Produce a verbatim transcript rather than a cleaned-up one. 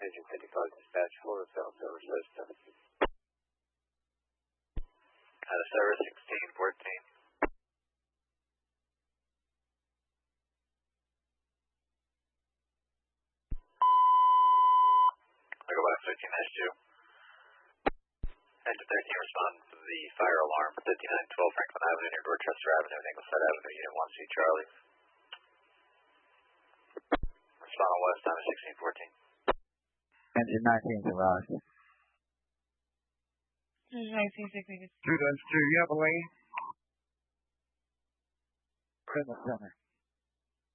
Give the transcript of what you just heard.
Engine fifty-five dispatch, Florida South Service seventeen. Out of service sixteen fourteen. I'll go back fifteen dash two. Engine thirteen respond to the fire alarm for fifty-nine twelve Franklin Avenue near Dorchester Avenue and Ingleside Avenue, Unit one C Charlie. Respond on west, time is sixteen fourteen. Engine nineteen to rise. Engine nineteen sixteen. Two times two, you have a lane? In the center.